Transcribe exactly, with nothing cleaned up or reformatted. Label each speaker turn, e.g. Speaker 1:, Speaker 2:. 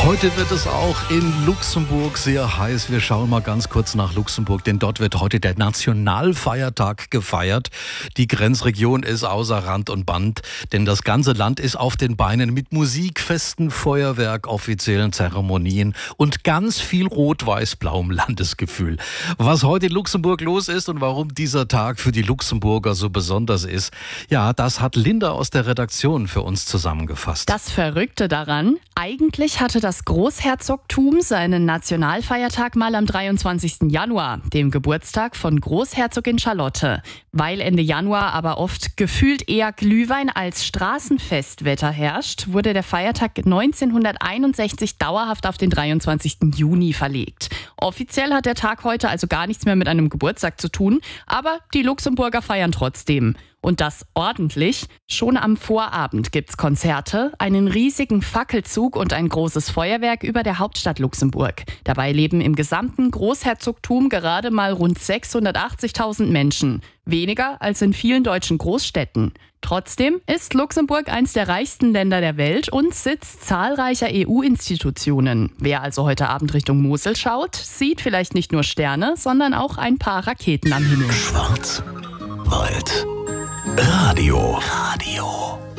Speaker 1: Heute wird es auch in Luxemburg sehr heiß. Wir schauen mal ganz kurz nach Luxemburg, denn dort wird heute der Nationalfeiertag gefeiert. Die Grenzregion ist außer Rand und Band, denn das ganze Land ist auf den Beinen mit Musik, Festen, Feuerwerk, offiziellen Zeremonien und ganz viel rot-weiß-blauem Landesgefühl. Was heute in Luxemburg los ist und warum dieser Tag für die Luxemburger so besonders ist, ja, das hat Linda aus der Redaktion für uns zusammengefasst.
Speaker 2: Das Verrückte daran, eigentlich hatte das Großherzogtum seinen Nationalfeiertag mal am dreiundzwanzigsten Januar, dem Geburtstag von Großherzogin Charlotte. Weil Ende Januar aber oft gefühlt eher Glühwein als Straßenfestwetter herrscht, wurde der Feiertag neunzehnhunderteinundsechzig dauerhaft auf den dreiundzwanzigsten Juni verlegt. Offiziell hat der Tag heute also gar nichts mehr mit einem Geburtstag zu tun, aber die Luxemburger feiern trotzdem. Und das ordentlich. Schon am Vorabend gibt's Konzerte, einen riesigen Fackelzug und ein großes Feuerwerk über der Hauptstadt Luxemburg. Dabei leben im gesamten Großherzogtum gerade mal rund sechshundertachtzigtausend Menschen. Weniger als in vielen deutschen Großstädten. Trotzdem ist Luxemburg eins der reichsten Länder der Welt und Sitz zahlreicher E U-Institutionen. Wer also heute Abend Richtung Mosel schaut, sieht vielleicht nicht nur Sterne, sondern auch ein paar Raketen am Himmel.
Speaker 3: Schwarz, Wald, Radio. Radio.